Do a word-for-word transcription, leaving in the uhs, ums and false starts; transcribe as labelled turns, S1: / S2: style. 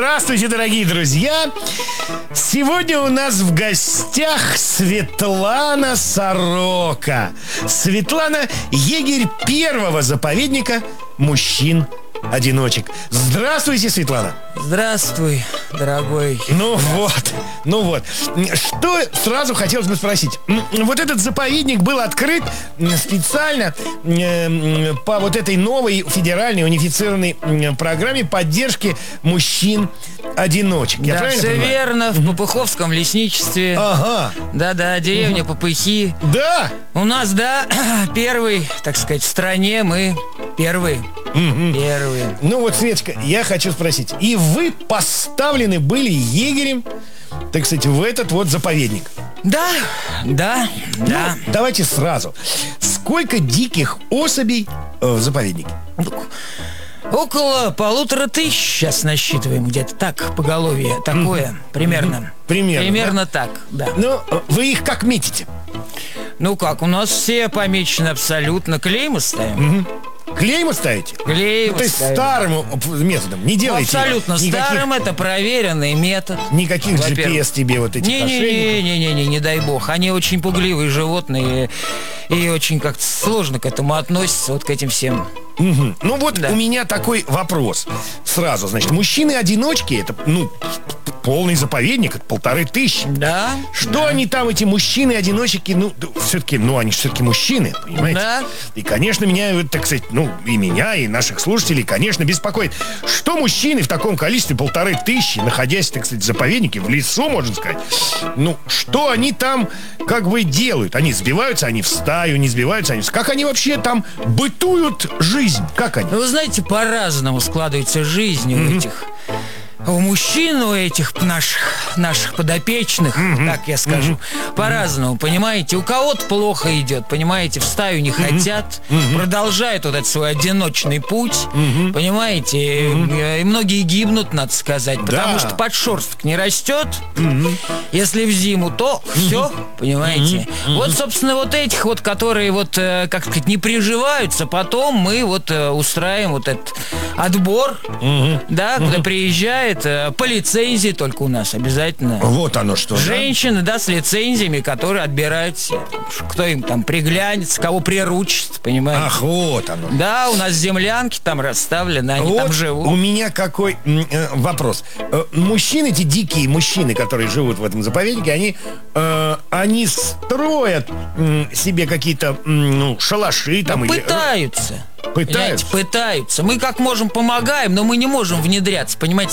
S1: Здравствуйте, дорогие друзья! Сегодня у нас в гостях Светлана Сорока. Светлана – егерь первого заповедника мужчин-одиночек. Здравствуйте, Светлана!
S2: Здравствуй, дорогой.
S1: Ну вот, ну вот. Что сразу хотелось бы спросить. Вот этот заповедник был открыт специально э, по вот этой новой федеральной унифицированной программе поддержки мужчин-одиночек. Я
S2: Да,
S1: правильно
S2: все
S1: понимаю?
S2: верно, в Попыховском лесничестве.
S1: Ага.
S2: Да-да, деревня Попыхи.
S1: Да.
S2: У нас, да, первый, так сказать, в стране мы первые. Первые.
S1: Ну вот, Светочка, я хочу спросить. И вы поставлены были егерем, так сказать, в этот вот заповедник?
S2: Да, да, да.
S1: Ну, давайте сразу. Сколько диких особей э, в заповеднике?
S2: Около полутора тысяч сейчас насчитываем, где-то так, поголовье такое, примерно.
S1: Примерно,
S2: Примерно так, да.
S1: Ну, вы их как метите?
S2: Ну как, у нас все помечены абсолютно, клеймы ставим.
S1: Клеймы ставите?
S2: Клеймы
S1: Ну, то есть
S2: ставим.
S1: старым методом не
S2: Ну,
S1: делаете?
S2: абсолютно
S1: никаких,
S2: старым, это проверенный метод.
S1: Никаких джи
S2: Во-первых.
S1: пи эс тебе вот этих ошейников?
S2: Не-не-не, не дай бог. Они очень пугливые животные и очень как-то сложно к этому относятся, вот к этим всем.
S1: Угу. Ну вот
S2: Да.
S1: у меня такой вопрос сразу. Значит, мужчины-одиночки — это, ну, полный заповедник, это полторы тысячи.
S2: Да.
S1: Что
S2: да.
S1: они там, эти мужчины-одиночки, ну, все-таки, ну, они все-таки мужчины, понимаете?
S2: Да.
S1: И, конечно, меня, вот, так сказать, ну, и меня, и наших слушателей, конечно, беспокоит, что мужчины в таком количестве полторы тысячи, находясь, так сказать, в заповеднике, в лесу, можно сказать, ну, что они там, как бы, делают? Они сбиваются, они в стаю, не сбиваются, они... Как они вообще там бытуют жизнь? Как они?
S2: Ну, вы знаете, по-разному складывается жизнь у этих... У мужчин, у этих наших, наших подопечных, mm-hmm. так я скажу, mm-hmm. по-разному, понимаете? У кого-то плохо идет, понимаете, в стаю не mm-hmm. хотят, mm-hmm. продолжают вот этот свой одиночный путь, mm-hmm. понимаете? Mm-hmm. И многие гибнут, надо сказать, потому
S1: да.
S2: что подшерсток не растет.
S1: Mm-hmm.
S2: Если в зиму, то mm-hmm. все, понимаете? Mm-hmm. Вот, собственно, вот этих вот, которые вот, как сказать, не приживаются, потом мы вот устраиваем вот этот отбор, mm-hmm. да, mm-hmm. куда приезжает по лицензии только у нас обязательно.
S1: Вот оно что.
S2: Женщины, да, с лицензиями, которые отбирают, кто им там приглянется, кого приручит, понимаете?
S1: Ах, вот оно.
S2: Да, у нас землянки там расставлены, они
S1: вот
S2: там живут.
S1: У меня какой э, вопрос. Э, мужчины, эти дикие мужчины, которые живут в этом заповеднике, они, э, они строят э, себе какие-то э, ну, шалаши там.
S2: Пытаются.
S1: Или... Пытаются?
S2: Пытаются. Мы как можем помогаем, но мы не можем внедряться, понимаете?